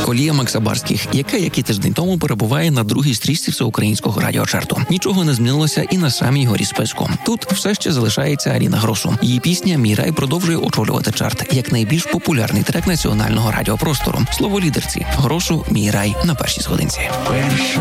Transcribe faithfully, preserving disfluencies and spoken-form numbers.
Олія Максабарських, яка, як і тиждень тому, перебуває на другій стрічці всеукраїнського радіочарту. Нічого не змінилося і на самій горі списку. Тут все ще залишається Аліна Гросу. Її пісня «Мій рай» продовжує очолювати чарт як найбільш популярний трек національного радіопростору. Слово лідерці. Гросу «Мій рай» на першій сходинці.